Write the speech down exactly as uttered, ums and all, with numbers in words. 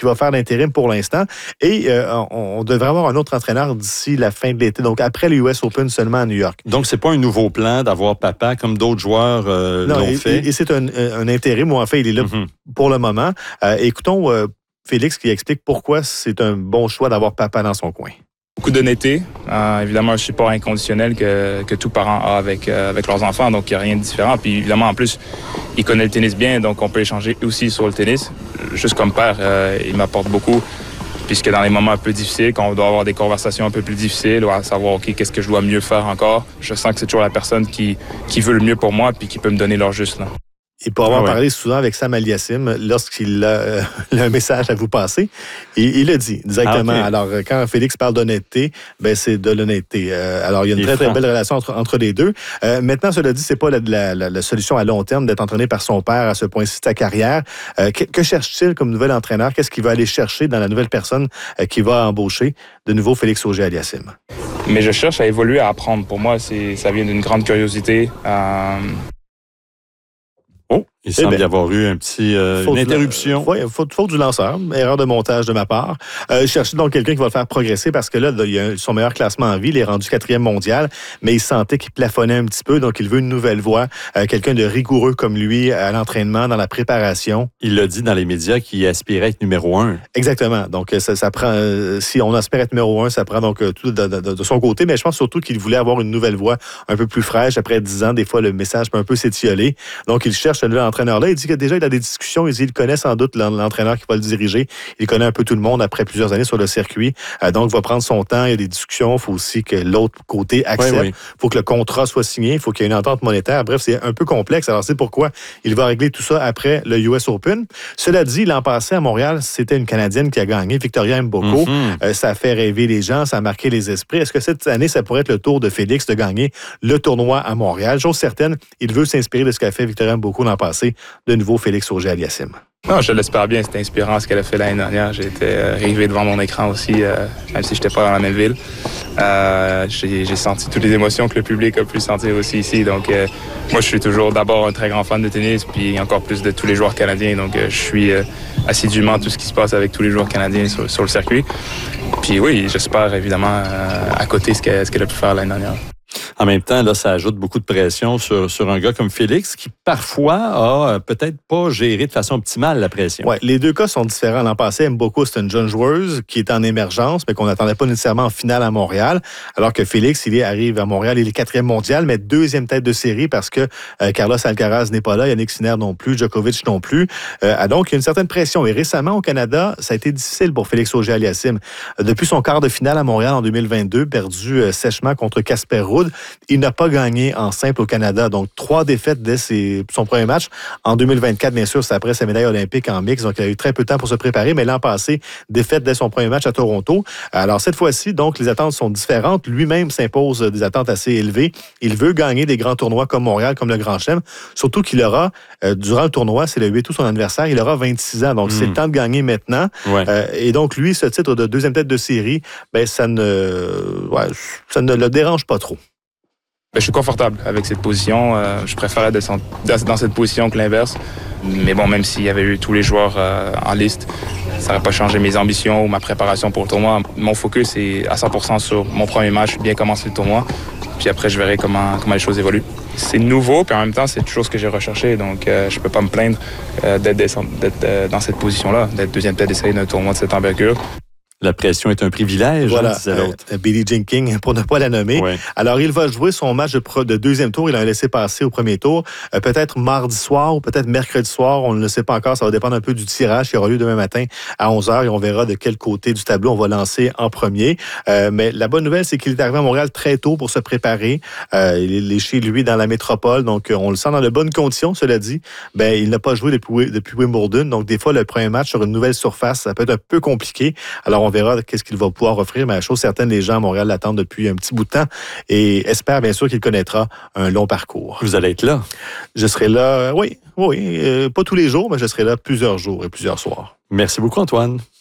qui va faire l'intérim pour l'instant. Et euh, on, on devrait avoir un autre entraîneur d'ici la fin de l'été, donc après le U S Open seulement à New York. Donc, c'est pas un nouveau plan d'avoir papa comme d'autres joueurs euh, non, l'ont et, fait? Et, et c'est un, un intérim où, en fait, il est là mm-hmm. pour le moment. Euh, écoutons euh, Félix qui explique pourquoi c'est un bon choix d'avoir papa dans son coin. Beaucoup d'honnêteté, euh, évidemment un support inconditionnel que, que tout parent a avec, euh, avec leurs enfants, donc il n'y a rien de différent. Puis évidemment, en plus, il connaît le tennis bien, donc on peut échanger aussi sur le tennis. Juste comme père, euh, il m'apporte beaucoup, puisque dans les moments un peu difficiles, quand on doit avoir des conversations un peu plus difficiles, ou à savoir, OK, qu'est-ce que je dois mieux faire encore, je sens que c'est toujours la personne qui, qui veut le mieux pour moi, puis qui peut me donner leur juste, là. Et pour avoir ah ouais. parlé souvent avec Sam Aliassim, lorsqu'il a, euh, a un message à vous passer, il, il le dit directement. Ah, okay. Alors, quand Félix parle d'honnêteté, ben c'est de l'honnêteté. Euh, alors, il y a une il très, très belle relation entre, entre les deux. Euh, maintenant, cela dit, c'est pas la, la, la, la solution à long terme d'être entraîné par son père à ce point-ci de sa carrière. Euh, que, que cherche-t-il comme nouvel entraîneur? Qu'est-ce qu'il va aller chercher dans la nouvelle personne euh, qui va embaucher de nouveau Félix Auger-Aliassime? Mais je cherche à évoluer, à apprendre. Pour moi, c'est, ça vient d'une grande curiosité. Euh... Oh, il semble y avoir eu un petit, euh, une interruption. Oui, faute, faute du lanceur, erreur de montage de ma part. Euh, chercher donc quelqu'un qui va le faire progresser parce que là, il a son meilleur classement en vie, il est rendu quatrième mondial, mais il sentait qu'il plafonnait un petit peu, donc il veut une nouvelle voie, euh, quelqu'un de rigoureux comme lui à l'entraînement, dans la préparation. Il l'a dit dans les médias qu'il aspirait être numéro un. Exactement. Donc, ça, ça prend, euh, si on aspire être numéro un, ça prend donc euh, tout de, de, de son côté, mais je pense surtout qu'il voulait avoir une nouvelle voie un peu plus fraîche. Après dix ans, des fois, le message peut un peu s'étioler. Donc, il cherche un nouvel entraîneur-là. Il dit que déjà, il a des discussions. Il dit qu'il connaît sans doute l'entraîneur qui va le diriger. Il connaît un peu tout le monde après plusieurs années sur le circuit. Euh, donc, il va prendre son temps. Il y a des discussions. Il faut aussi que l'autre côté accepte. Il oui, oui. faut que le contrat soit signé. Il faut qu'il y ait une entente monétaire. Bref, c'est un peu complexe. Alors, c'est pourquoi il va régler tout ça après le U S Open. Cela dit, l'an passé, à Montréal, c'était une Canadienne qui a gagné, Victoria Mboko. Mm-hmm. Euh, ça a fait rêver les gens. Ça a marqué les esprits. Est-ce que cette année, ça pourrait être le tour de Félix de gagner le tournoi à Montréal? Chose certaine, il veut s'inspirer de ce qu'a fait Victoria Mboko l'an passé. De nouveau, Félix Auger-Aliassime. Non, je l'espère bien. C'était inspirant ce qu'elle a fait l'année dernière. J'ai été euh, arrivé devant mon écran aussi, euh, même si je n'étais pas dans la même ville. Euh, j'ai, j'ai senti toutes les émotions que le public a pu sentir aussi ici. Donc, euh, moi, je suis toujours d'abord un très grand fan de tennis, puis encore plus de tous les joueurs canadiens. Donc, euh, je suis euh, assidûment tout ce qui se passe avec tous les joueurs canadiens sur, sur le circuit. Puis oui, j'espère évidemment euh, à côté ce qu'elle, ce qu'elle a pu faire l'année dernière. En même temps, là, ça ajoute beaucoup de pression sur, sur un gars comme Félix qui, parfois, a peut-être pas géré de façon optimale la pression. Oui, les deux cas sont différents. L'an passé, Mboko, c'est une jeune joueuse qui est en émergence, mais qu'on n'attendait pas nécessairement en finale à Montréal, alors que Félix, il est, arrive à Montréal, il est quatrième mondial, mais deuxième tête de série parce que euh, Carlos Alcaraz n'est pas là, Yannick Sinner non plus, Djokovic non plus. Euh, donc, il y a une certaine pression. Et récemment, au Canada, ça a été difficile pour Félix Auger-Aliassime. Euh, depuis son quart de finale à Montréal en deux mille vingt-deux, perdu euh, sèchement contre Casper Ruud, il n'a pas gagné en simple au Canada. Donc, trois défaites dès ses, son premier match. En deux mille vingt-quatre, bien sûr, c'est après sa médaille olympique en mix. Donc, il a eu très peu de temps pour se préparer. Mais l'an passé, défaite dès son premier match à Toronto. Alors, cette fois-ci, donc, les attentes sont différentes. Lui-même s'impose des attentes assez élevées. Il veut gagner des grands tournois comme Montréal, comme le Grand Chelem. Surtout qu'il aura, euh, durant le tournoi, c'est le huit août son anniversaire, il aura vingt-six ans. Donc, mmh. c'est le temps de gagner maintenant. Ouais. Euh, et donc, lui, ce titre de deuxième tête de série, ben, ça ne, ouais, ça ne le dérange pas trop. Je suis confortable avec cette position. Euh, je préférais être dans cette position que l'inverse. Mais bon, même s'il y avait eu tous les joueurs euh, en liste, ça n'aurait pas changé mes ambitions ou ma préparation pour le tournoi. Mon focus est à cent pour cent sur mon premier match, bien commencer le tournoi. Puis après, je verrai comment, comment les choses évoluent. C'est nouveau, puis en même temps, c'est toujours ce que j'ai recherché. Donc, euh, je ne peux pas me plaindre euh, d'être, d'être euh, dans cette position-là, d'être deuxième tête d'essai d'un tournoi de cette envergure. La pression est un privilège, voilà, hein, disait l'autre. Euh, Billie Jean King, pour ne pas la nommer. Ouais. Alors, il va jouer son match de, pro, de deuxième tour. Il a laissé passer au premier tour. Euh, peut-être mardi soir ou peut-être mercredi soir. On ne le sait pas encore. Ça va dépendre un peu du tirage qui aura lieu demain matin à onze heures et on verra de quel côté du tableau on va lancer en premier. Euh, mais la bonne nouvelle, c'est qu'il est arrivé à Montréal très tôt pour se préparer. Euh, il est chez lui dans la métropole. Donc, on le sent dans de bonnes conditions, cela dit. Ben, il n'a pas joué depuis, depuis Wimbledon. Donc, des fois, le premier match sur une nouvelle surface, ça peut être un peu compliqué. Alors, on verra qu'est-ce qu'il va pouvoir offrir, mais la chose certaine, les gens à Montréal l'attendent depuis un petit bout de temps et espèrent bien sûr qu'il connaîtra un long parcours. Vous allez être là? Je serai là, oui, oui, euh, pas tous les jours, mais je serai là plusieurs jours et plusieurs soirs. Merci beaucoup, Antoine.